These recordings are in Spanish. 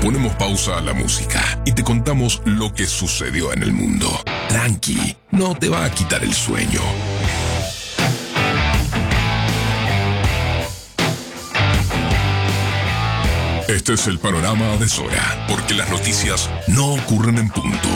Ponemos pausa a la música y te contamos lo que sucedió en el mundo. Tranqui, no te va a quitar el sueño. Este es el panorama de Sora, porque las noticias no ocurren en punto.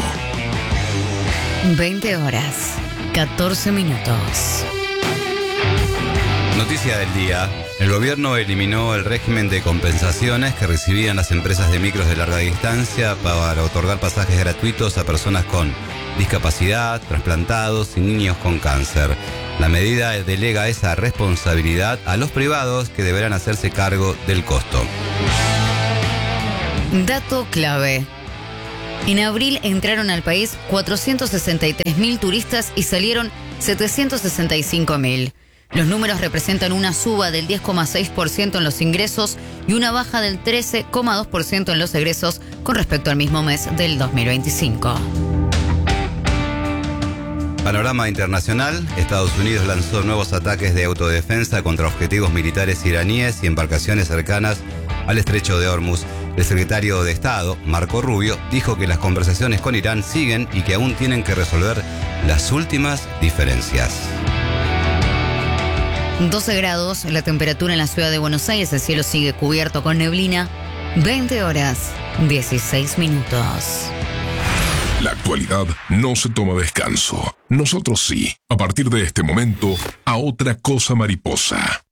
20 horas, 14 minutos. Noticia del día. El gobierno eliminó el régimen de compensaciones que recibían las empresas de micros de larga distancia para otorgar pasajes gratuitos a personas con discapacidad, trasplantados y niños con cáncer. La medida delega esa responsabilidad a los privados que deberán hacerse cargo del costo. Dato clave. En abril entraron al país 463.000 turistas y salieron 765.000. Los números representan una suba del 10,6% en los ingresos y una baja del 13,2% en los egresos con respecto al mismo mes del 2025. Panorama internacional. Estados Unidos lanzó nuevos ataques de autodefensa contra objetivos militares iraníes y embarcaciones cercanas al estrecho de Hormuz. El secretario de Estado, Marco Rubio, dijo que las conversaciones con Irán siguen y que aún tienen que resolver las últimas diferencias. 12 grados, la temperatura en la ciudad de Buenos Aires, el cielo sigue cubierto con neblina. 20 horas, 16 minutos. La actualidad no se toma descanso. Nosotros sí. A partir de este momento, a otra cosa mariposa.